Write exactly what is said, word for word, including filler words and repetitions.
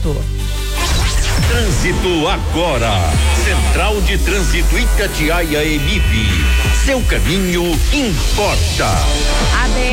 trânsito. Trânsito agora. Central de Trânsito Itatiaia Emip. Seu caminho importa. A